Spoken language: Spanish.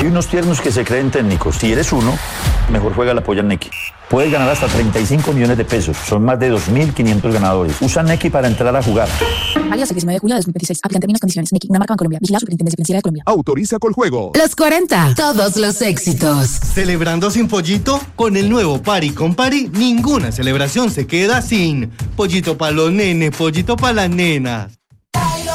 Hay unos tiernos que se creen técnicos. Si eres uno, mejor juega la polla Nequi. Puedes ganar hasta 35 millones de pesos. Son más de 2.500 ganadores. Usa Nequi para entrar a jugar. Válido hasta el 19 de julio de 2026. Aplican términos y condiciones. Nequi, una marca Bancolombia. Vigilado Superintendencia Financiera de Colombia. Autoriza Coljuegos. Los 40. Todos los éxitos. ¿Celebrando sin pollito? Con el nuevo Pari con Pari, ninguna celebración se queda sin pollito para los nenes, pollito para las nenas.